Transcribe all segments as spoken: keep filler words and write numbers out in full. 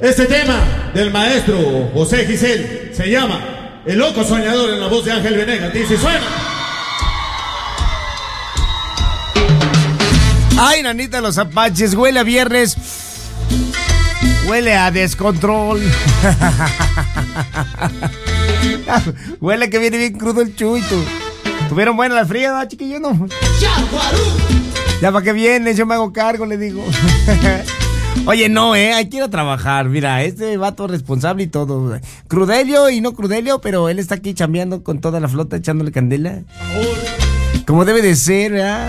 Este tema del maestro José Gisel se llama El Loco Soñador, en la voz de Ángel Venegas. Dice, suena. Ay, nanita, los apaches, huele a viernes, huele a descontrol. Huele que viene bien crudo el chuito. ¿Tuvieron buena la fría, ¿no, chiquillo? No. Ya para que viene, yo me hago cargo, le digo. Oye, no, eh, hay que ir a trabajar. Mira, este vato responsable y todo. Crudelio y no Crudelio, pero él está aquí chambeando con toda la flota, echándole candela. Como debe de ser, ¿verdad?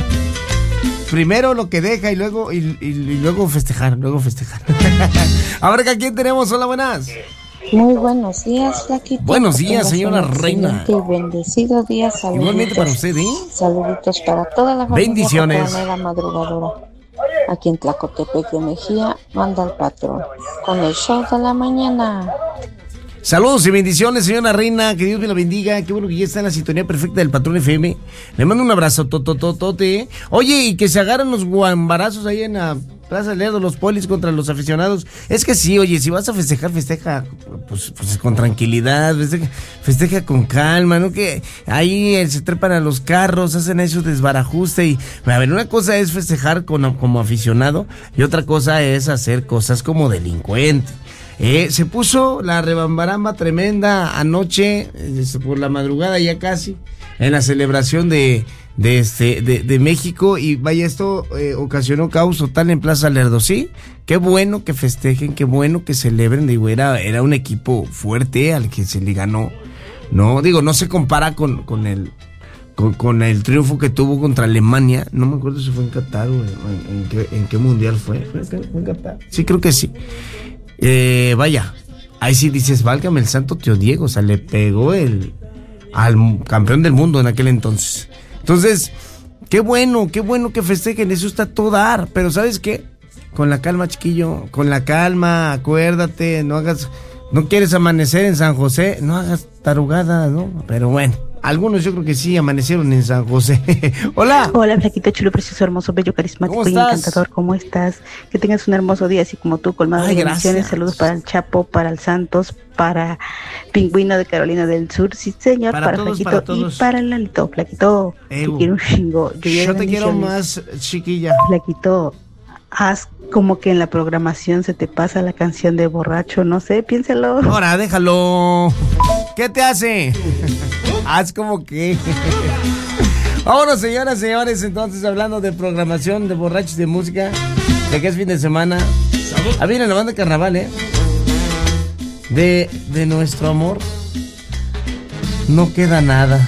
Primero lo que deja y luego y, y, y luego festejar, luego festejar. Ahora que aquí tenemos, hola, buenas. Muy buenos días, Flaquito. Buenos días, señora reina. Y bendecido día, saluditos. Igualmente para usted, ¿eh? Saluditos para toda la familia. Bendiciones. La madrugadora. Aquí en Tlacotepec de Mejía, manda el patrón. Con el show de la mañana. Saludos y bendiciones, señora reina, que Dios me la bendiga, qué bueno que ya está en la sintonía perfecta del Patrón F M. Le mando un abrazo, totototote. Oye, y que se agarran los guambarazos ahí en la Plaza Lerdo, los polis contra los aficionados. Es que sí, oye, si vas a festejar, festeja pues, pues con tranquilidad, festeja, festeja con calma, ¿no? Que ahí se trepan a los carros, hacen eso desbarajuste y, a ver, una cosa es festejar con, como aficionado y otra cosa es hacer cosas como delincuente. Eh, se puso la rebambaramba tremenda anoche, eh, por la madrugada ya casi, en la celebración de, de, este, de, de México, y vaya, esto eh, ocasionó caos total en Plaza Lerdo. Sí, qué bueno que festejen, qué bueno que celebren, digo, era, era un equipo fuerte al que se le ganó, no, digo, no se compara con, con el... Con, con el triunfo que tuvo contra Alemania. No me acuerdo si fue en Qatar o en, en, en, qué, en qué mundial fue. ¿Fue en Qatar? Sí, creo que sí. Eh, vaya, ahí sí dices, válgame el santo tío Diego, o sea, le pegó el al campeón del mundo en aquel entonces. Entonces, qué bueno, qué bueno que festejen, eso está todo dar, pero ¿sabes qué? Con la calma, chiquillo, con la calma, acuérdate, no hagas, no quieres amanecer en San José, no hagas tarugadas, ¿no? Pero bueno, algunos yo creo que sí amanecieron en San José. Hola. Hola, flaquito, chulo, precioso, hermoso, bello, carismático y encantador. ¿Cómo estás? Que tengas un hermoso día, así como tú, colmado de bendiciones. Saludos para el Chapo, para el Santos, para Pingüino de Carolina del Sur. Sí, señor, para, para todos, Flaquito para todos. Y para Lalito. Flaquito, te quiero un chingo. Yo, yo te quiero más, chiquilla. Flaquito, haz como que en la programación se te pasa la canción de borracho, no sé, piénsalo. Ahora, déjalo. ¿Qué te hace? Haz como que... Vámonos, señoras, señores, entonces hablando de programación, de borrachos, de música, de que es fin de semana. Ah, viene la banda de carnaval, ¿eh? De, de nuestro amor no queda nada.